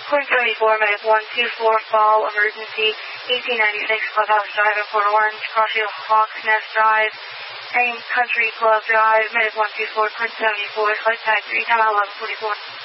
Point 74, Medic 124, fall emergency, 1896 Clubhouse Drive in Port Orange, crossing Hawks Nest Drive, and Country Club Drive, Medic 124, Point 74, flight tag 3, time out 1144.